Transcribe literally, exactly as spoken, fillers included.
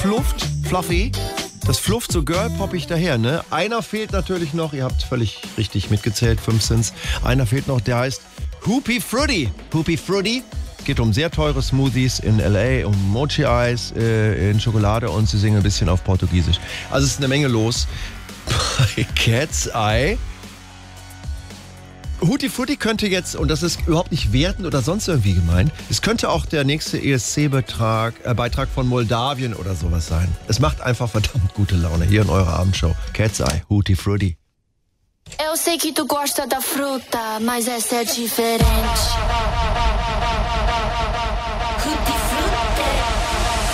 flufft, fluffy. Das flufft so girl-poppig daher, ne? Einer fehlt natürlich noch, ihr habt völlig richtig mitgezählt, fünf sind's. Einer fehlt noch, der heißt Hoopi Fruity. Hoopi Fruity geht um sehr teure Smoothies in L A, um Mochi-Eis äh, in Schokolade und sie singen ein bisschen auf Portugiesisch. Also es ist eine Menge los bei Cat's Eye. Hoopi Fruity könnte jetzt, und das ist überhaupt nicht wertend oder sonst irgendwie gemeint, es könnte auch der nächste E S C-Beitrag äh, Beitrag von Moldawien oder sowas sein. Es macht einfach verdammt gute Laune hier in eurer Abendshow. Cat's Eye, Hoopi Fruity. Eu sei que tu gosta da fruta, mas essa é diferente.